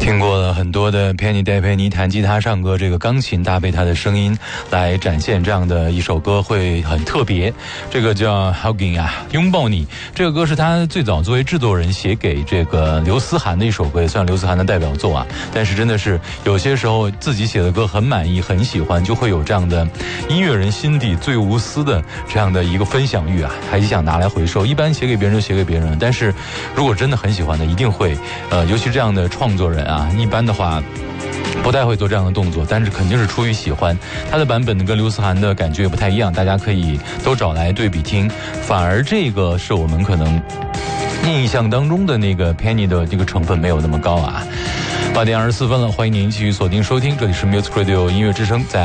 听过了很多的 Penny 戴佩妮弹吉他唱歌，这个钢琴搭配她的声音来展现这样的一首歌会很特别。这个叫 Hugging 啊，拥抱你。这个歌是他最早作为制作人写给这个刘思涵的一首歌，也算刘思涵的代表作啊。但是真的是有些时候自己写的歌很满意很喜欢，就会有这样的音乐人心底最无私的这样的一个分享欲啊，还想拿来回收。一般写给别人就写给别人，但是如果真的很喜欢的，一定会尤其这样的创作人啊，一般的话不太会做这样的动作，但是肯定是出于喜欢。他的版本跟刘思涵的感觉也不太一样，大家可以都找来对比听。反而这个是我们可能印象当中的那个 Penny 的这个成分没有那么高啊。8点24分了，欢迎您继续锁定收听，这里是 Music Radio 音乐之声，在